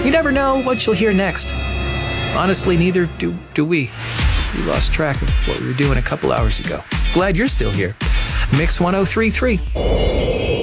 You never know what you'll hear next. Honestly, neither do we. We lost track of what we were doing a couple hours ago. Glad you're still here. Mix 1033.